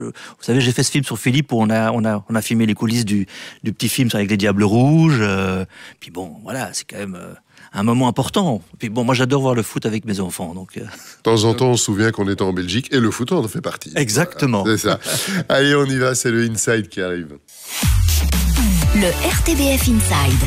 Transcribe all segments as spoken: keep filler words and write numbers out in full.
Vous savez, j'ai fait ce film sur Philippe où on a, on a, on a filmé les coulisses du, du petit film avec les Diables Rouges. Euh, puis bon, voilà, c'est quand même euh, un moment important. Puis bon, moi j'adore voir le foot avec mes enfants. Donc, euh... De temps en temps, on se souvient qu'on était en Belgique et le foot en fait partie. Exactement. Voilà, c'est ça. Allez, on y va, c'est le Inside qui arrive. Le R T B F Inside.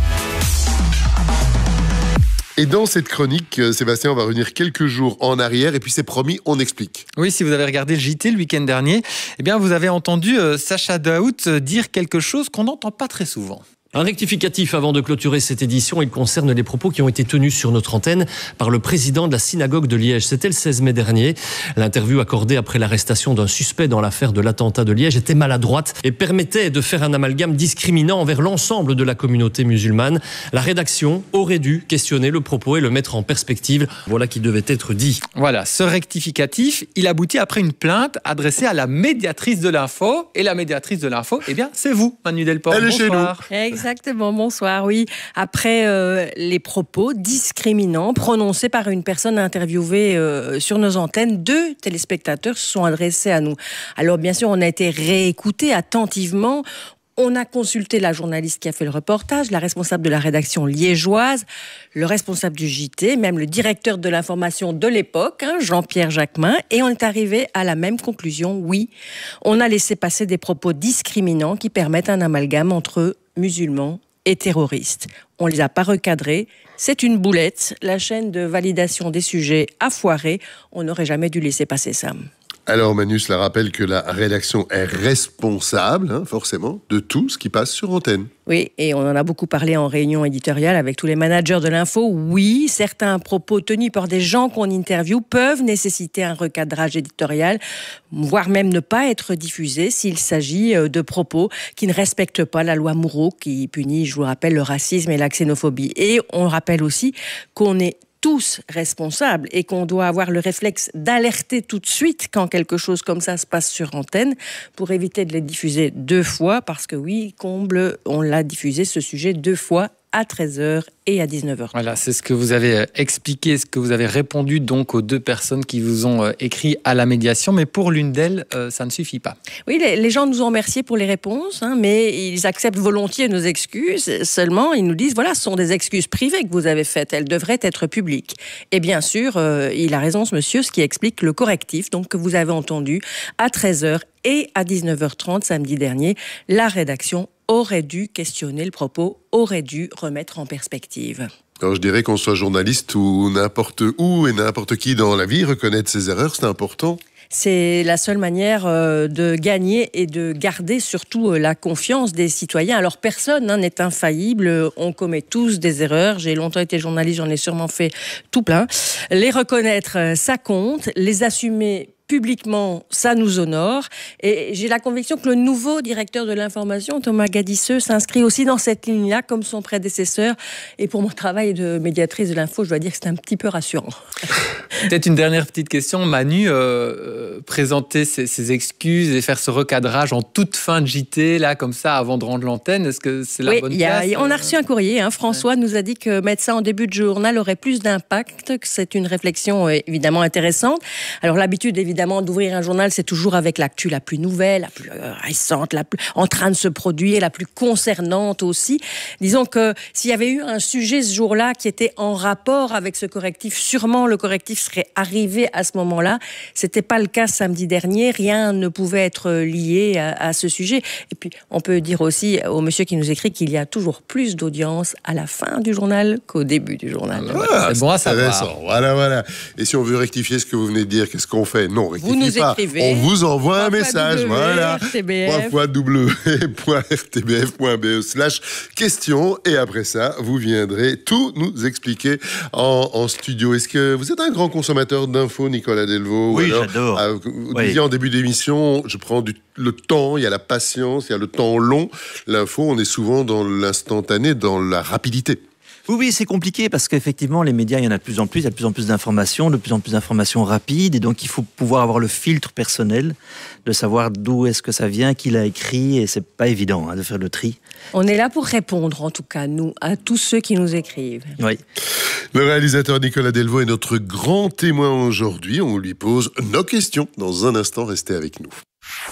Et dans cette chronique, Sébastien, on va revenir quelques jours en arrière et puis c'est promis, on explique. Oui, si vous avez regardé le J T le week-end dernier, eh bien vous avez entendu euh, Sacha Daoust dire quelque chose qu'on n'entend pas très souvent. Un rectificatif avant de clôturer cette édition, il concerne les propos qui ont été tenus sur notre antenne par le président de la synagogue de Liège. C'était le seize mai dernier. L'interview accordée après l'arrestation d'un suspect dans l'affaire de l'attentat de Liège était maladroite et permettait de faire un amalgame discriminant envers l'ensemble de la communauté musulmane. La rédaction aurait dû questionner le propos et le mettre en perspective. Voilà qui devait être dit. Voilà, ce rectificatif, il aboutit après une plainte adressée à la médiatrice de l'info. Et la médiatrice de l'info, eh bien, c'est vous, Manu Delport. Elle est chez nous. Exactement, bonsoir, oui. Après euh, les propos discriminants prononcés par une personne interviewée euh, sur nos antennes, deux téléspectateurs se sont adressés à nous. Alors bien sûr, on a été réécoutés attentivement. On a consulté la journaliste qui a fait le reportage, la responsable de la rédaction liégeoise, le responsable du J T, même le directeur de l'information de l'époque, hein, Jean-Pierre Jacquemin, et on est arrivé à la même conclusion. Oui, on a laissé passer des propos discriminants qui permettent un amalgame entre musulmans et terroristes. On ne les a pas recadrés. C'est une boulette. La chaîne de validation des sujets a foiré. On n'aurait jamais dû laisser passer ça. Alors Manu, cela rappelle que la rédaction est responsable, hein, forcément, de tout ce qui passe sur antenne. Oui, et on en a beaucoup parlé en réunion éditoriale avec tous les managers de l'info. Oui, certains propos tenus par des gens qu'on interviewe peuvent nécessiter un recadrage éditorial, voire même ne pas être diffusés s'il s'agit de propos qui ne respectent pas la loi Moureau, qui punit, je vous rappelle, le racisme et la xénophobie. Et on rappelle aussi qu'on est tous responsables et qu'on doit avoir le réflexe d'alerter tout de suite quand quelque chose comme ça se passe sur antenne pour éviter de les diffuser deux fois parce que oui, comble, on l'a diffusé ce sujet deux fois à treize heures et à dix-neuf heures. Voilà, c'est ce que vous avez expliqué, ce que vous avez répondu donc aux deux personnes qui vous ont écrit à la médiation, mais pour l'une d'elles, euh, ça ne suffit pas. Oui, les, les gens nous ont remerciés pour les réponses, hein, mais ils acceptent volontiers nos excuses, seulement ils nous disent, voilà, ce sont des excuses privées que vous avez faites, elles devraient être publiques. Et bien sûr, euh, il a raison ce monsieur, ce qui explique le correctif donc, que vous avez entendu à treize heures et à dix-neuf heures trente samedi dernier, la rédaction aurait dû questionner le propos, aurait dû remettre en perspective. Alors je dirais qu'on soit journaliste ou n'importe où et n'importe qui dans la vie, reconnaître ses erreurs, c'est important. C'est la seule manière euh, de gagner et de garder surtout euh, la confiance des citoyens. Alors personne hein, n'est infaillible, on commet tous des erreurs. J'ai longtemps été journaliste, j'en ai sûrement fait tout plein. Les reconnaître, ça compte. Les assumer publiquement, ça nous honore. Et j'ai la conviction que le nouveau directeur de l'information, Thomas Gadisseux, s'inscrit aussi dans cette ligne-là, comme son prédécesseur. Et pour mon travail de médiatrice de l'info, je dois dire que c'est un petit peu rassurant. Peut-être une dernière petite question. Manu, euh, présenter ses, ses excuses et faire ce recadrage en toute fin de J T, là, comme ça, avant de rendre l'antenne, est-ce que c'est la oui, bonne y a, place On a reçu un courrier. Hein. François ouais. nous a dit que mettre ça en début de journal aurait plus d'impact, que c'est une réflexion euh, évidemment intéressante. Alors l'habitude, évidemment, Évidemment, d'ouvrir un journal, c'est toujours avec l'actu la plus nouvelle, la plus récente, la plus en train de se produire, la plus concernante aussi. Disons que s'il y avait eu un sujet ce jour-là qui était en rapport avec ce correctif, sûrement le correctif serait arrivé à ce moment-là. C'était pas le cas samedi dernier. Rien ne pouvait être lié à, à ce sujet. Et puis, on peut dire aussi au monsieur qui nous écrit qu'il y a toujours plus d'audience à la fin du journal qu'au début du journal. Ah, c'est bon à savoir. Voilà, voilà. Et si on veut rectifier ce que vous venez de dire, qu'est-ce qu'on fait ? Non, vous nous pas. écrivez. On vous envoie un message. W, voilà. R T B F. trois w point r t b f point b e slash question. Et après ça, vous viendrez tout nous expliquer en, en studio. Est-ce que vous êtes un grand consommateur d'infos, Nicolas Delvaux? Oui, alors, j'adore. Euh, vous oui. disiez en début d'émission, je prends du, le temps, il y a la patience, il y a le temps long. L'info, on est souvent dans l'instantané, dans la rapidité. Oui, oui, c'est compliqué parce qu'effectivement, les médias, il y en a de plus en plus, il y a de plus en plus d'informations, de plus en plus d'informations rapides, et donc il faut pouvoir avoir le filtre personnel, de savoir d'où est-ce que ça vient, qui l'a écrit, et c'est pas évident hein, de faire le tri. On est là pour répondre, en tout cas, nous, à tous ceux qui nous écrivent. Oui. Le réalisateur Nicolas Delvaux est notre grand témoin aujourd'hui. On lui pose nos questions. Dans un instant, restez avec nous.